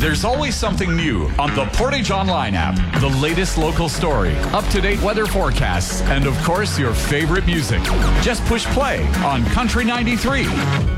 There's always something new on the Portage Online app. The latest local story, up-to-date weather forecasts, and of course, your favorite music. Just push play on Country 93.